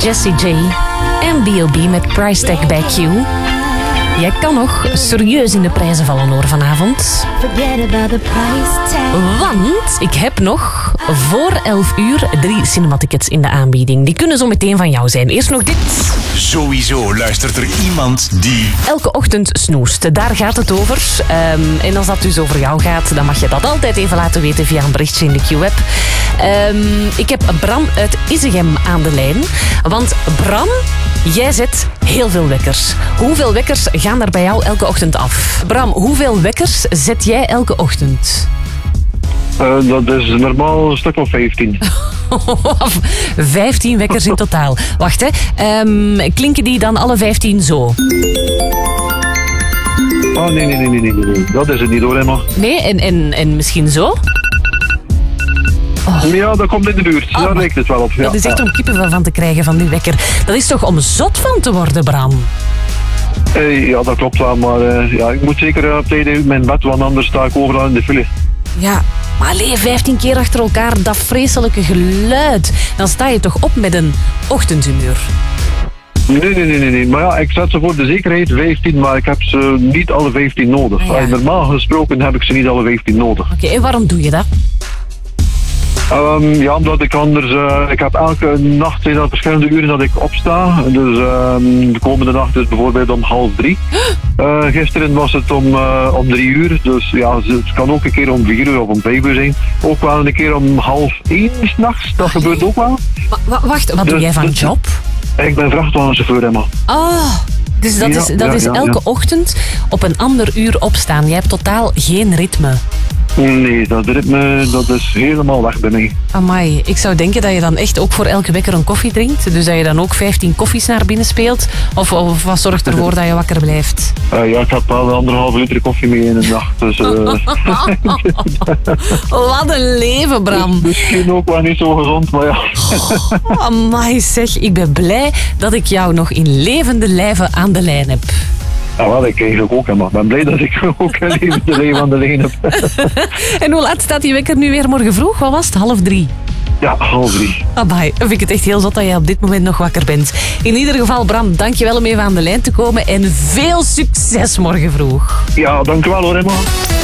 Jessie J en B.O.B. met Price Tag Back You. Jij kan nog serieus in de prijzen vallen hoor vanavond. Want ik heb nog voor 11 uur 3 cinematickets in de aanbieding. Die kunnen zo meteen van jou zijn. Eerst nog dit. Sowieso luistert er iemand die elke ochtend snoest. Daar gaat het over. En als dat dus over jou gaat, dan mag je dat altijd even laten weten via een berichtje in de Q-app. Ik heb Bram uit Isegem aan de lijn. Want Bram, jij zet heel veel wekkers. Hoeveel wekkers gaan er bij jou elke ochtend af? Bram, hoeveel wekkers zet jij elke ochtend? Dat is normaal een stuk of 15. 15 wekkers in totaal. Wacht, hè. Klinken die dan alle 15 zo? Oh, nee. Dat is het niet hoor, Emma. Nee, en misschien zo? Oh. Ja, dat komt in de buurt. Daar lijkt het wel op. Ja. Dat is echt om kippenvel van te krijgen van die wekker. Dat is toch om zot van te worden, Bram? Ja, dat klopt wel. Maar ik moet zeker op tijd uit mijn bed, want anders sta ik overal in de file. Ja, maar alleen 15 keer achter elkaar, dat vreselijke geluid. Dan sta je toch op met een ochtendhumeur? Nee. Maar ja, ik zet ze voor de zekerheid 15, maar ik heb ze niet alle 15 nodig. Ja. Normaal gesproken heb ik ze niet alle 15 nodig. Oké, en waarom doe je dat? Ja, omdat ik anders... ik heb elke nacht zijn er verschillende uren dat ik opsta. Dus de komende nacht is bijvoorbeeld om 2:30. Gisteren was het om 3 uur. Dus ja, het kan ook een keer om 4 uur of om 5 uur zijn. Ook wel een keer om 12:30 s'nachts. Dat gebeurt ook wel. Wacht, wat doe jij van job? Ik ben vrachtwagenchauffeur, Emma. Oh, dus dat is elke ochtend op een ander uur opstaan. Jij hebt totaal geen ritme. Nee, dat ritme dat is helemaal weg bij mij. Amai, ik zou denken dat je dan echt ook voor elke wekker een koffie drinkt. Dus dat je dan ook 15 koffies naar binnen speelt. Of wat zorgt ervoor dat je wakker blijft? Ja, ik heb wel 1,5 liter koffie mee in de nacht. Dus, wat een leven, Bram. Misschien ook wel niet zo gezond, maar ja. Amai zeg, ik ben blij dat ik jou nog in levende lijven aan de lijn heb. Ja, wel, ik eigenlijk ook, maar ik ben blij dat ik ook een levende leven aan de lijn heb. En hoe laat staat die wekker nu weer morgen vroeg? Wat was het? 2:30? Ja, 2:30. Amai, dan vind ik het echt heel zot dat je op dit moment nog wakker bent. In ieder geval, Bram, dankjewel om even aan de lijn te komen en veel succes morgen vroeg. Ja, dankjewel hoor, Emma.